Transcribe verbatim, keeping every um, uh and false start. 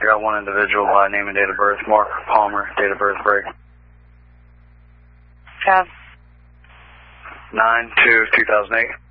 I got one individual by name and date of birth, Mark Palmer, date of birth break. Trav. nine two two thousand eight.